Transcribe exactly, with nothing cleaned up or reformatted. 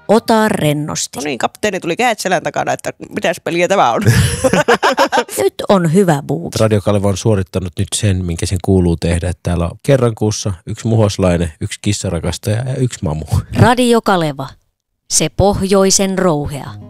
ota rennosti. No niin, kapteeni tuli kädet selän takana, että mitäs peliä tämä on. Nyt on hyvä buuki. Radio Kaleva on suorittanut nyt sen, minkä sen kuuluu tehdä. Että täällä on kerran kuussa yksi muhoslainen, yksi kissarakastaja ja yksi mamu. Radio Kaleva, se pohjoisen rouhea.